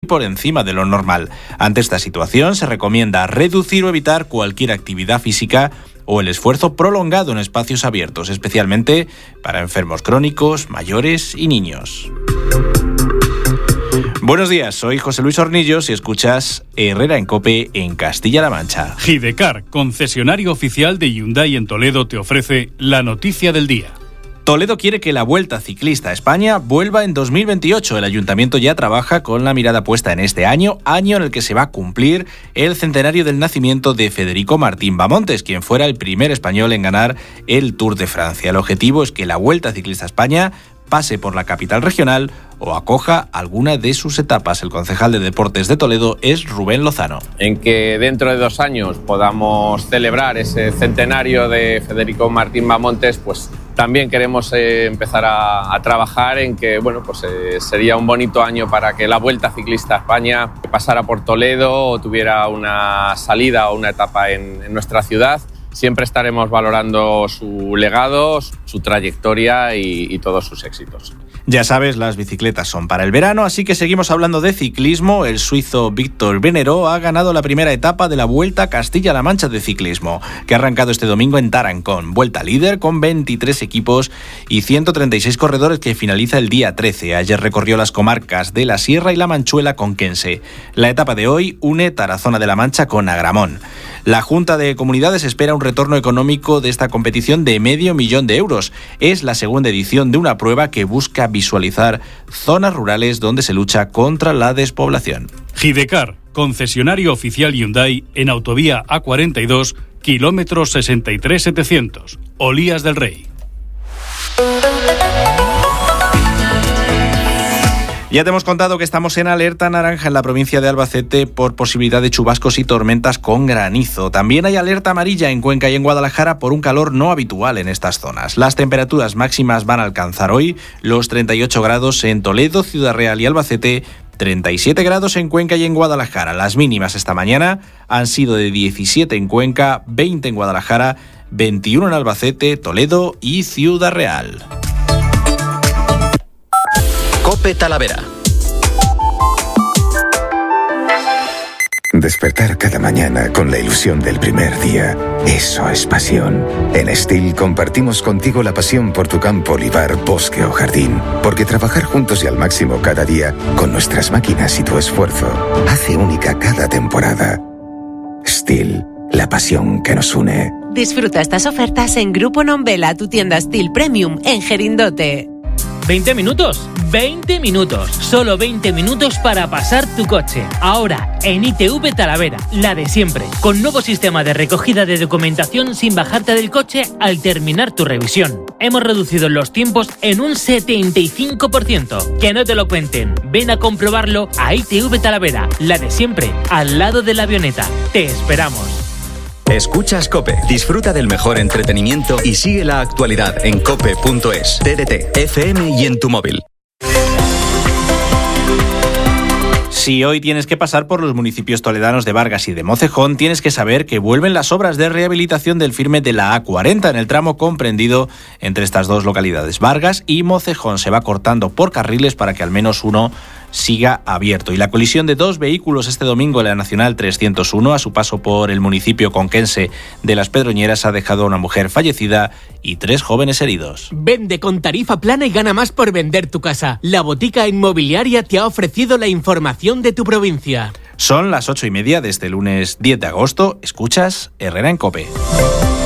por encima de lo normal. Ante esta situación se recomienda reducir o evitar cualquier actividad física o el esfuerzo prolongado en espacios abiertos, especialmente para enfermos crónicos, mayores y niños. Buenos días, soy José Luis Hornillos y escuchas Herrera en COPE en Castilla-La Mancha. Gidecar, concesionario oficial de Hyundai en Toledo, te ofrece la noticia del día. Toledo quiere que la Vuelta Ciclista a España vuelva en 2028. El ayuntamiento ya trabaja con la mirada puesta en este año en el que se va a cumplir el centenario del nacimiento de Federico Martín Bamontes, quien fuera el primer español en ganar el Tour de Francia. El objetivo es que la Vuelta Ciclista a España pase por la capital regional o acoja alguna de sus etapas. El concejal de Deportes de Toledo es Rubén Lozano. En que dentro de 2 años podamos celebrar ese centenario de Federico Martín Bamontes, pues también queremos empezar a trabajar en que sería un bonito año para que la Vuelta Ciclista a España pasara por Toledo o tuviera una salida o una etapa en nuestra ciudad. Siempre estaremos valorando su legado, su trayectoria y todos sus éxitos. Ya sabes, las bicicletas son para el verano, así que seguimos hablando de ciclismo. El suizo Víctor Benero ha ganado la primera etapa de la Vuelta a Castilla-La Mancha de ciclismo, que ha arrancado este domingo en Tarancón. Vuelta líder con 23 equipos y 136 corredores que finaliza el día 13. Ayer recorrió las comarcas de la Sierra y la Manchuela conquense. La etapa de hoy une Tarazona de la Mancha con Agramón. La Junta de Comunidades espera un retorno económico de esta competición de $500,000 de euros. Es la segunda edición de una prueba que busca visualizar zonas rurales donde se lucha contra la despoblación. Gidecar, concesionario oficial Hyundai en autovía A42, kilómetro 63700, Olías del Rey. Ya te hemos contado que estamos en alerta naranja en la provincia de Albacete por posibilidad de chubascos y tormentas con granizo. También hay alerta amarilla en Cuenca y en Guadalajara por un calor no habitual en estas zonas. Las temperaturas máximas van a alcanzar hoy los 38 grados en Toledo, Ciudad Real y Albacete, 37 grados en Cuenca y en Guadalajara. Las mínimas esta mañana han sido de 17 en Cuenca, 20 en Guadalajara, 21 en Albacete, Toledo y Ciudad Real. COPE Talavera. Despertar cada mañana con la ilusión del primer día, eso es pasión. En STIL compartimos contigo la pasión por tu campo, olivar, bosque o jardín, porque trabajar juntos y al máximo cada día, con nuestras máquinas y tu esfuerzo, hace única cada temporada. STIL, la pasión que nos une. Disfruta estas ofertas en Grupo Nombela, tu tienda STIL Premium en Gerindote. 20 minutos, 20 minutos, solo 20 minutos para pasar tu coche. Ahora, en ITV Talavera, la de siempre, con nuevo sistema de recogida de documentación sin bajarte del coche al terminar tu revisión. Hemos reducido los tiempos en un 75%. Que no te lo cuenten, ven a comprobarlo a ITV Talavera, la de siempre, al lado de la avioneta. Te esperamos. Escuchas COPE. Disfruta del mejor entretenimiento y sigue la actualidad en cope.es, TDT, FM y en tu móvil. Si hoy tienes que pasar por los municipios toledanos de Vargas y de Mocejón, tienes que saber que vuelven las obras de rehabilitación del firme de la A40 en el tramo comprendido entre estas dos localidades. Vargas y Mocejón se va cortando por carriles para que al menos uno siga abierto. Y la colisión de 2 vehículos este domingo en la Nacional 301 a su paso por el municipio conquense de Las Pedroñeras ha dejado a una mujer fallecida y 3 jóvenes heridos. Vende con tarifa plana y gana más por vender tu casa. La Botica Inmobiliaria te ha ofrecido la información de tu provincia. Son las 8:30 de este lunes 10 de agosto. Escuchas Herrera en COPE.